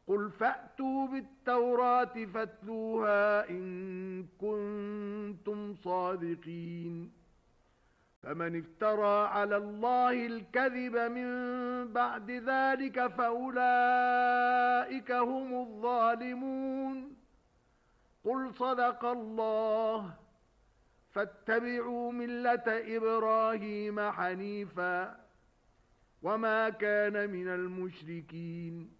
قُلْ فَأْتُوا بِالتَّوْرَاةِ فَاتْلُوهَا إِن كُنتُمْ صَادِقِينَ فَمَنِ افْتَرَى عَلَى اللَّهِ الْكَذِبَ مِن بَعْدِ ذَلِكَ فَأُولَئِكَ هُمُ الظَّالِمُونَ قُلْ صَدَقَ اللَّهُ فَاتَّبِعُوا مِلَّةَ إِبْرَاهِيمَ حَنِيفًا وَمَا كَانَ مِنَ الْمُشْرِكِينَ